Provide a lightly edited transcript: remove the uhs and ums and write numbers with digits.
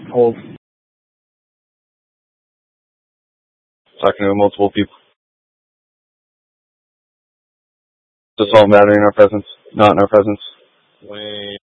Hold. Talking to multiple people. Assault and battery in our presence. Not in our presence.